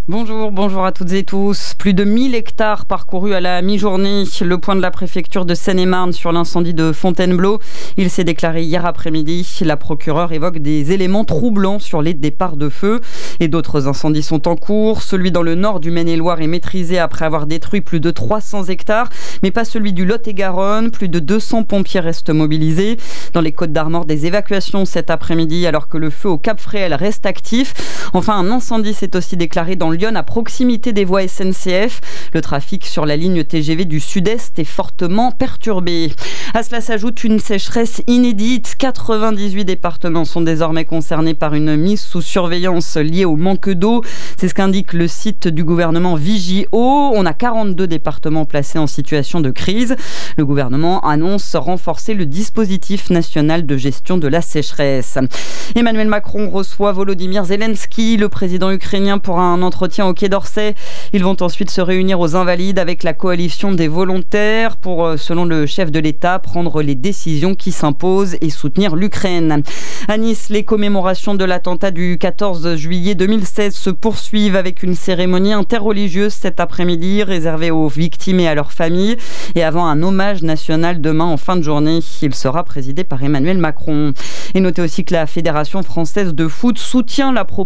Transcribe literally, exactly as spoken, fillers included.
Bonjour, bonjour à toutes et tous. Plus de mille hectares parcourus à la mi-journée. Le point de la préfecture de Seine-et-Marne sur l'incendie de Fontainebleau. Il s'est déclaré hier après-midi. La procureure évoque des éléments troublants sur les départs de feu. Et d'autres incendies sont en cours. Celui dans le nord du Maine-et-Loire est maîtrisé après avoir détruit plus de trois cents hectares. Mais pas celui du Lot-et-Garonne. Plus de deux cents pompiers restent mobilisés. Dans les Côtes-d'Armor, des évacuations cet après-midi alors que le feu au Cap-Fréhel reste actif. Enfin, un incendie s'est aussi déclaré dans le Lyon, à proximité des voies S N C F. Le trafic sur la ligne T G V du Sud-Est est fortement perturbé. À cela s'ajoute une sécheresse inédite. quatre-vingt-dix-huit départements sont désormais concernés par une mise sous surveillance liée au manque d'eau. C'est ce qu'indique le site du gouvernement Vigio. On a quarante-deux départements placés en situation de crise. Le gouvernement annonce renforcer le dispositif national de gestion de la sécheresse. Emmanuel Macron reçoit Volodymyr Zelensky, le président ukrainien, pour un entretien au Quai d'Orsay. Ils vont ensuite se réunir aux Invalides avec la coalition des volontaires pour, selon le chef de l'État, prendre les décisions qui s'imposent et soutenir l'Ukraine. À Nice, les commémorations de l'attentat du quatorze juillet deux mille seize se poursuivent avec une cérémonie interreligieuse cet après-midi réservée aux victimes et à leurs familles. Et avant un hommage national demain en fin de journée, il sera présidé par Emmanuel Macron. Et notez aussi que la Fédération française de foot soutient la proposition